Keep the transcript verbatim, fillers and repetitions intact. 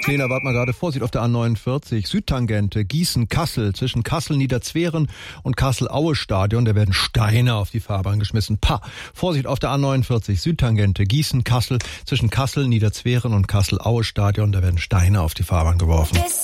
Nee, da wart mal gerade Vorsicht auf der A neunundvierzig. Südtangente, Gießen-Kassel, zwischen Kassel-Niederzweren und Kassel-Aue-Stadion. Da werden Steine auf die Fahrbahn geschmissen. Pah! Vorsicht auf der A neunundvierzig. Südtangente, Gießen-Kassel, zwischen Kassel-Niederzweren und Kassel-Aue-Stadion. Da werden Steine auf die Fahrbahn geworfen.